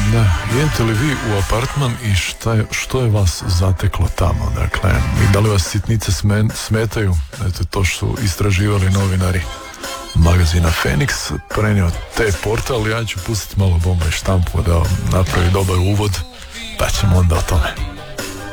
Da, idete li vi u apartman i što je vas zateklo tamo? Dakle, i da li vas sitnice smetaju? Eto, to su istraživali novinari magazina Phoenix, prenio te portal. Ja ću pustiti malo Bomba i štampu da napravi dobar uvod, pa ćemo onda o tome.